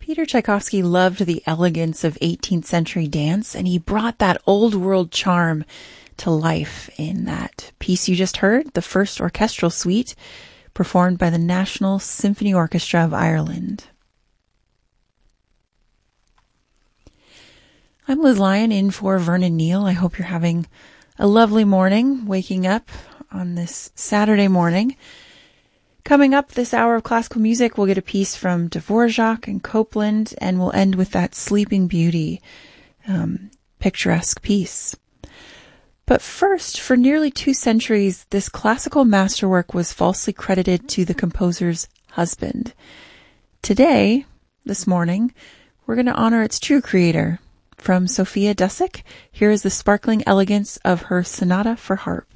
Peter Tchaikovsky loved the elegance of 18th century dance, and he brought that old world charm to life in that piece you just heard, the first orchestral suite, performed by the National Symphony Orchestra of Ireland. I'm Liz Lyon in for Vernon Neal. I hope you're having a lovely morning, waking up on this Saturday morning. Coming up this hour of classical music, we'll get a piece from Dvorak and Copland, and we'll end with that Sleeping Beauty picturesque piece. But first, for nearly 2 centuries, this classical masterwork was falsely credited to the composer's husband. Today, this morning, we're going to honor its true creator. From Sophia Dusick, here is the sparkling elegance of her Sonata for Harp.